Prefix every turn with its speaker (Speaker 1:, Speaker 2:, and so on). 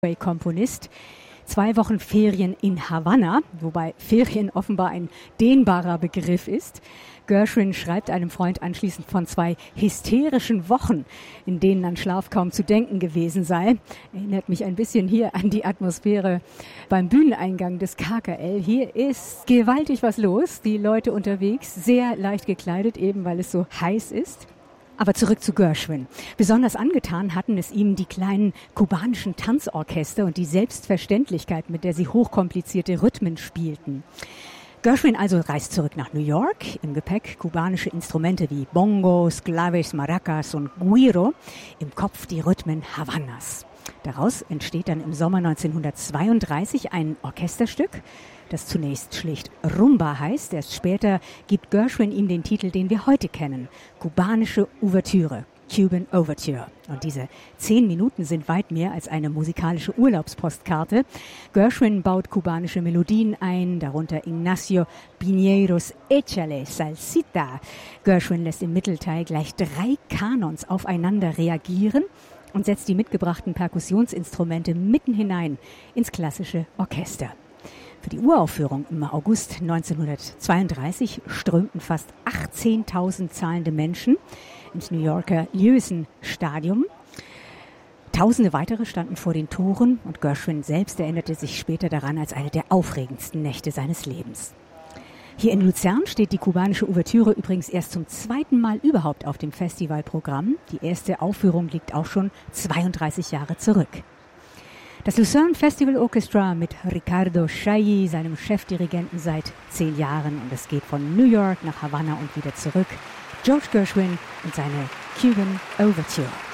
Speaker 1: Komponist. 2 Wochen Ferien in Havanna, wobei Ferien offenbar ein dehnbarer Begriff ist. Gershwin schreibt einem Freund anschließend von 2 hysterischen Wochen, in denen an Schlaf kaum zu denken gewesen sei. Erinnert mich ein bisschen hier an die Atmosphäre beim Bühneneingang des KKL. Hier ist gewaltig was los, die Leute unterwegs, sehr leicht gekleidet, eben weil es so heiß ist. Aber zurück zu Gershwin. Besonders angetan hatten es ihm die kleinen kubanischen Tanzorchester und die Selbstverständlichkeit, mit der sie hochkomplizierte Rhythmen spielten. Gershwin also reist zurück nach New York, im Gepäck kubanische Instrumente wie Bongos, Claves, Maracas und Güiro, im Kopf die Rhythmen Havannas. Daraus entsteht dann im Sommer 1932 ein Orchesterstück, das zunächst schlicht Rumba heißt. Erst später gibt Gershwin ihm den Titel, den wir heute kennen, Kubanische Ouvertüre, Cuban Overture. Und diese 10 Minuten sind weit mehr als eine musikalische Urlaubspostkarte. Gershwin baut kubanische Melodien ein, darunter Ignacio Piñeiros Échale Salsita. Gershwin lässt im Mittelteil gleich 3 Kanons aufeinander reagieren und setzt die mitgebrachten Perkussionsinstrumente mitten hinein ins klassische Orchester. Für die Uraufführung im August 1932 strömten fast 18.000 zahlende Menschen ins New Yorker Lewisohn Stadium. Tausende weitere standen vor den Toren und Gershwin selbst erinnerte sich später daran als eine der aufregendsten Nächte seines Lebens. Hier in Luzern steht die kubanische Ouvertüre übrigens erst zum 2. Mal überhaupt auf dem Festivalprogramm. Die erste Aufführung liegt auch schon 32 Jahre zurück. Das Lucerne Festival Orchestra mit Ricardo Chailly, seinem Chefdirigenten seit 10 Jahren. Und es geht von New York nach Havanna und wieder zurück. George Gershwin und seine Cuban Overture.